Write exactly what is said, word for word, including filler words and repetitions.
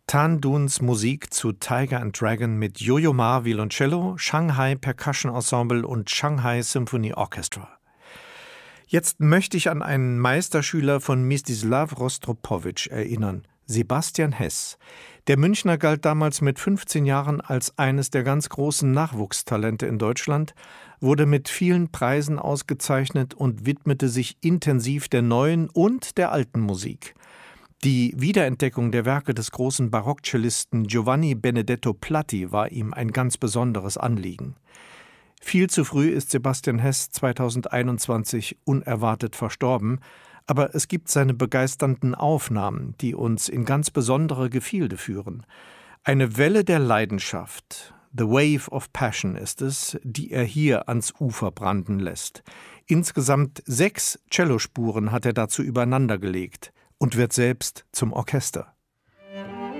Tan Duns Musik zu Tiger and Dragon mit Yo-Yo Ma Violoncello, Shanghai Percussion Ensemble und Shanghai Symphony Orchestra. Jetzt möchte ich an einen Meisterschüler von Mstislav Rostropowitsch erinnern, Sebastian Hess. Der Münchner galt damals mit fünfzehn Jahren als eines der ganz großen Nachwuchstalente in Deutschland, wurde mit vielen Preisen ausgezeichnet und widmete sich intensiv der neuen und der alten Musik. Die Wiederentdeckung der Werke des großen Barockcellisten Giovanni Benedetto Platti war ihm ein ganz besonderes Anliegen. Viel zu früh ist Sebastian Hess zweitausendeinundzwanzig unerwartet verstorben, aber es gibt seine begeisternden Aufnahmen, die uns in ganz besondere Gefilde führen. Eine Welle der Leidenschaft, The Wave of Passion ist es, die er hier ans Ufer branden lässt. Insgesamt sechs Cellospuren hat er dazu übereinandergelegt und wird selbst zum Orchester.